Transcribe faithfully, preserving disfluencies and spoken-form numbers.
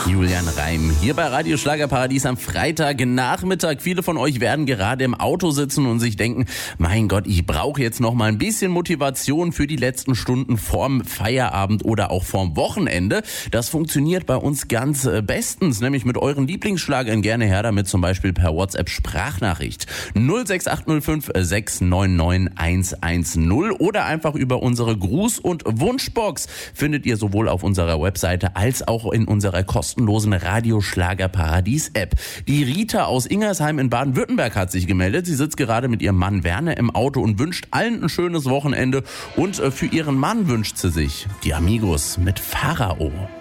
Julian Reim hier bei Radio Schlagerparadies am Freitagnachmittag. Viele von euch werden gerade im Auto sitzen und sich denken, mein Gott, ich brauche jetzt noch mal ein bisschen Motivation für die letzten Stunden vorm Feierabend oder auch vorm Wochenende. Das funktioniert bei uns ganz bestens, nämlich mit euren Lieblingsschlagern. Gerne her damit, zum Beispiel per WhatsApp-Sprachnachricht null sechs acht null fünf sechs neun neun eins eins null oder einfach über unsere Gruß- und Wunschbox. Findet ihr sowohl auf unserer Webseite als auch in unserer kostenlosen Radio Schlagerparadies App. Die Rita aus Ingersheim in Baden-Württemberg hat sich gemeldet. Sie sitzt gerade mit ihrem Mann Werner im Auto und wünscht allen ein schönes Wochenende. Und für ihren Mann wünscht sie sich die Amigos mit Pharao.